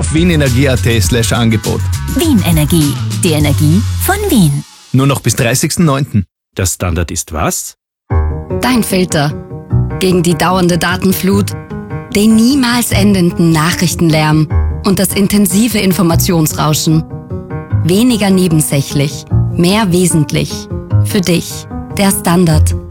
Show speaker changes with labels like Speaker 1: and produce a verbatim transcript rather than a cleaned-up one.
Speaker 1: auf wienenergie.at slash Angebot.
Speaker 2: Wien Energie, die Energie von Wien.
Speaker 1: Nur noch bis dreißigsten neunten
Speaker 3: Der Standard ist was?
Speaker 4: Dein Filter. Gegen die dauernde Datenflut, den niemals endenden Nachrichtenlärm und das intensive Informationsrauschen. Weniger nebensächlich, mehr wesentlich. Für dich, der Standard.